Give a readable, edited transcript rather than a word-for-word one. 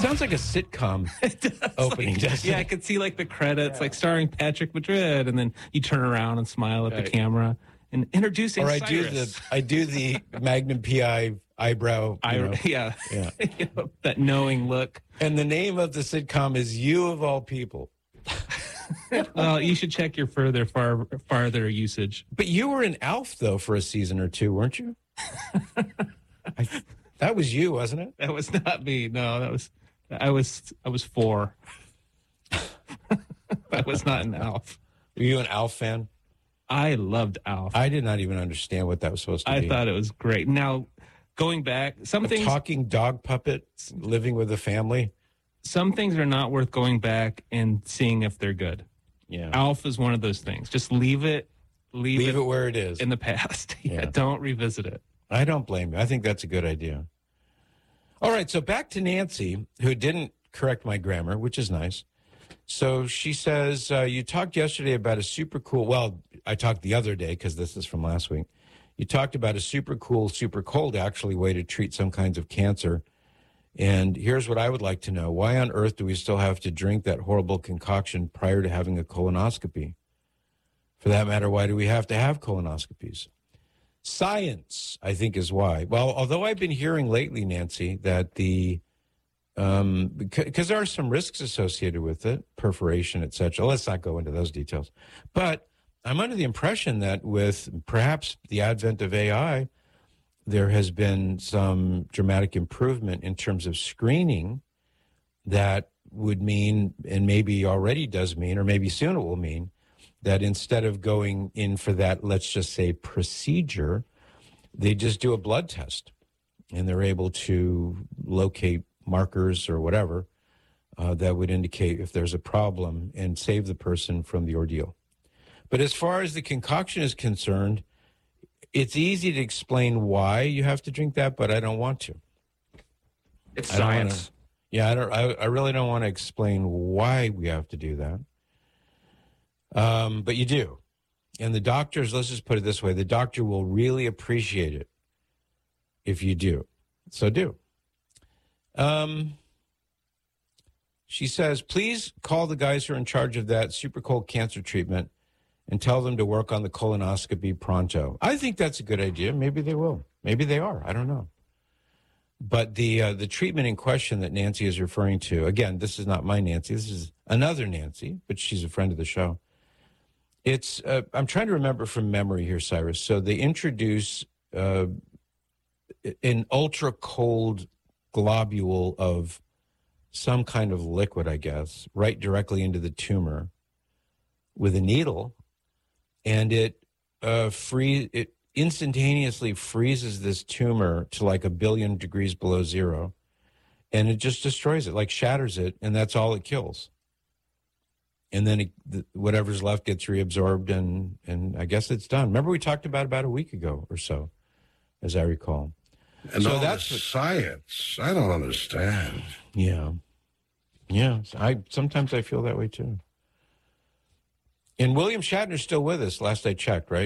sounds like a sitcom opening, doesn't Yeah, it? I could see like the credits, like starring Patrick Madrid, and then you turn around and smile at the camera and introducing Or Cyrus. I do the Magnum PI eyebrow. Yeah. That knowing look. And the name of the sitcom is You of All People. Well, you should check your farther usage. But you were in Alf, though, for a season or two, weren't you? That was you, wasn't it? That was not me. No, I was 4. I was not an Alf. Were you an Alf fan? I loved Alf. I did not even understand what that was supposed to be. I thought it was great. Now, going back, some things talking dog puppet living with a family. Some things are not worth going back and seeing if they're good. Yeah. Alf is one of those things. Just leave it where it is in the past. Yeah. Don't revisit it. I don't blame you. I think that's a good idea. All right, so back to Nancy, who didn't correct my grammar, which is nice. So she says, you talked yesterday about a super cool, well, I talked the other day because this is from last week. You talked about a super cool, super cold, actually, way to treat some kinds of cancer. And here's what I would like to know. Why on earth do we still have to drink that horrible concoction prior to having a colonoscopy? For that matter, why do we have to have colonoscopies? Science, I think, is why. Well, although I've been hearing lately, Nancy, that because there are some risks associated with it, perforation, et cetera. Let's not go into those details. But I'm under the impression that with perhaps the advent of AI, there has been some dramatic improvement in terms of screening that would mean, and maybe already does mean, or maybe soon it will mean, that instead of going in for that, let's just say, procedure, they just do a blood test and they're able to locate markers or whatever that would indicate if there's a problem and save the person from the ordeal. But as far as the concoction is concerned, it's easy to explain why you have to drink that, but I don't want to. It's science. I really don't want to explain why we have to do that. But you do. And the doctors, let's just put it this way, the doctor will really appreciate it if you do. So do. She says, please call the guys who are in charge of that super cold cancer treatment and tell them to work on the colonoscopy pronto. I think that's a good idea. Maybe they will. Maybe they are. I don't know. But the treatment in question that Nancy is referring to, again, this is not my Nancy. This is another Nancy, but she's a friend of the show. It's I'm trying to remember from memory here, Cyrus. So they introduce an ultra cold globule of some kind of liquid, I guess, right directly into the tumor with a needle, and it instantaneously freezes this tumor to like 1 billion degrees below zero, and it just destroys it, like shatters it, and that's all it kills. And then whatever's left gets reabsorbed, and I guess it's done. Remember we talked about a week ago or so, as I recall. And so all that's science. I don't understand. Yeah. Sometimes I feel that way too. And William Shatner's still with us, last I checked, right?